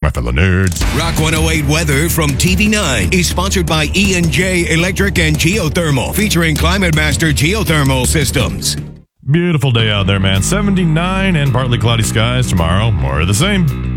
my fellow nerds. Rock 108 weather from TV9 is sponsored by E&J Electric and Geothermal, featuring Climate Master Geothermal Systems. Beautiful day out there, man. 79 and partly cloudy skies tomorrow. More of the same.